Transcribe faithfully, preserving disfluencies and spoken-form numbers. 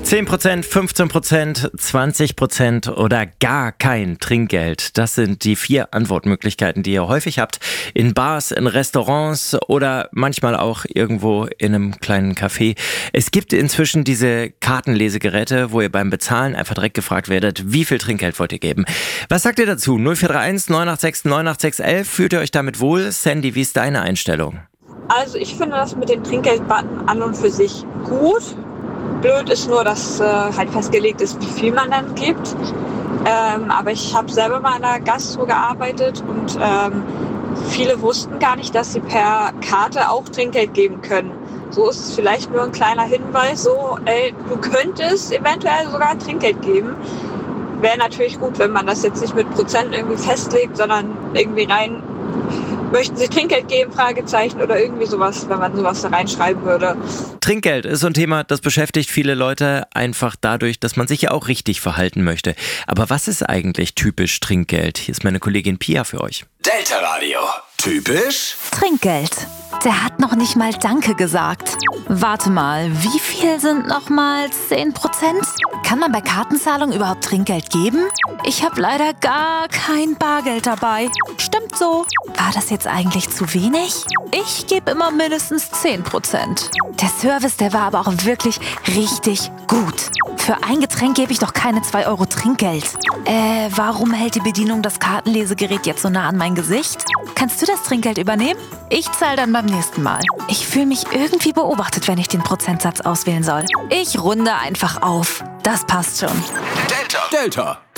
zehn Prozent, fünfzehn Prozent, zwanzig Prozent oder gar kein Trinkgeld. Das sind die vier Antwortmöglichkeiten, die ihr häufig habt in Bars, in Restaurants oder manchmal auch irgendwo in einem kleinen Café. Es gibt inzwischen diese Kartenlesegeräte, wo ihr beim Bezahlen einfach direkt gefragt werdet, wie viel Trinkgeld wollt ihr geben. Was sagt ihr dazu? null vier drei eins neun acht sechs neun acht sechs eins eins. Fühlt ihr euch damit wohl? Sandy, wie ist deine Einstellung? Also ich finde das mit dem Trinkgeldbutton an und für sich gut. Blöd ist nur, dass äh, halt festgelegt ist, wie viel man dann gibt. Ähm, aber ich habe selber mal in der Gastro gearbeitet und ähm, viele wussten gar nicht, dass sie per Karte auch Trinkgeld geben können. So ist es vielleicht nur ein kleiner Hinweis, so, ey, du könntest eventuell sogar Trinkgeld geben. Wäre natürlich gut, wenn man das jetzt nicht mit Prozent irgendwie festlegt, sondern irgendwie rein, möchten Sie Trinkgeld geben, Fragezeichen oder irgendwie sowas, wenn man sowas da reinschreiben würde. Trinkgeld ist so ein Thema, das beschäftigt viele Leute einfach dadurch, dass man sich ja auch richtig verhalten möchte. Aber was ist eigentlich typisch Trinkgeld? Hier ist meine Kollegin Pia für euch. Delta Radio. Typisch Trinkgeld. Der hat noch nicht mal Danke gesagt. Warte mal, wie viel sind noch mal zehn Prozent? Kann man bei Kartenzahlung überhaupt Trinkgeld geben? Ich habe leider gar kein Bargeld dabei. Stimmt so. War das jetzt eigentlich zu wenig? Ich gebe immer mindestens zehn Prozent. Der Service, der war aber auch wirklich richtig gut. Für ein Getränk gebe ich doch keine zwei Euro Trinkgeld. Äh, warum hält die Bedienung das Kartenlesegerät jetzt so nah an mein Gesicht? Kannst du das Trinkgeld übernehmen? Ich zahle dann beim nächsten Mal. Ich fühle mich irgendwie beobachtet, wenn ich den Prozentsatz auswählen soll. Ich runde einfach auf. Das passt schon. Delta. Delta.